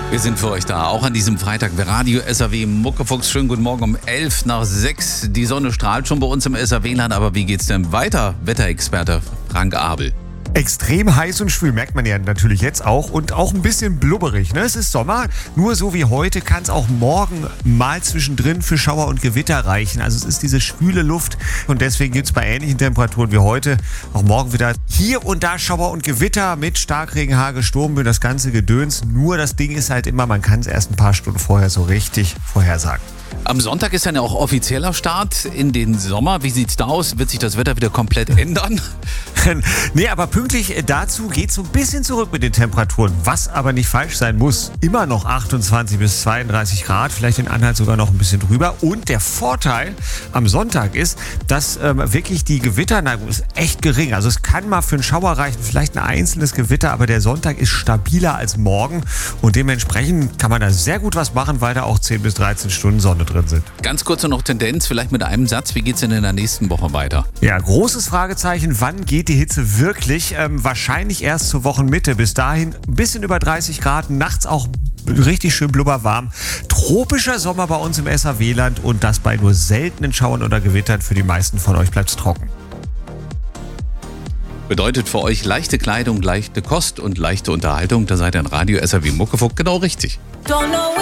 Wir sind für euch da, auch an diesem Freitag bei Radio SAW Muckefuchs. Schönen guten Morgen um 5:11. Die Sonne strahlt schon bei uns im SAW-Land, aber wie geht's denn weiter? Wetterexperte Frank Abel. Extrem heiß und schwül, merkt man ja natürlich jetzt auch, und auch ein bisschen blubberig. Ne? Es ist Sommer, nur so wie heute kann es auch morgen mal zwischendrin für Schauer und Gewitter reichen. Also es ist diese schwüle Luft und deswegen gibt es bei ähnlichen Temperaturen wie heute auch morgen wieder hier und da Schauer und Gewitter mit Starkregen, Hagel, Sturmböen, das ganze Gedöns. Nur das Ding ist halt immer, man kann es erst ein paar Stunden vorher so richtig vorhersagen. Am Sonntag ist dann ja auch offizieller Start in den Sommer. Wie sieht's da aus? Wird sich das Wetter wieder komplett ändern? Nee, aber pünktlich dazu geht es so ein bisschen zurück mit den Temperaturen, was aber nicht falsch sein muss. Immer noch 28 bis 32 Grad, vielleicht in Anhalt sogar noch ein bisschen drüber. Und der Vorteil am Sonntag ist, dass wirklich die Gewitterneigung ist echt gering. Also es kann mal für einen Schauer reichen, vielleicht ein einzelnes Gewitter, aber der Sonntag ist stabiler als morgen. Und dementsprechend kann man da sehr gut was machen, weil da auch 10 bis 13 Stunden Sonne drin sind. Ganz kurz noch Tendenz, vielleicht mit einem Satz. Wie geht's denn in der nächsten Woche weiter? Ja, großes Fragezeichen, wann geht die Hitze wirklich? Wahrscheinlich erst zur Wochenmitte. Bis dahin ein bisschen über 30 Grad, nachts auch richtig schön blubberwarm. Tropischer Sommer bei uns im SAW-Land und das bei nur seltenen Schauern oder Gewittern. Für die meisten von euch bleibt es trocken. Bedeutet für euch leichte Kleidung, leichte Kost und leichte Unterhaltung. Da seid ihr in Radio SAW Muckefuchs genau richtig.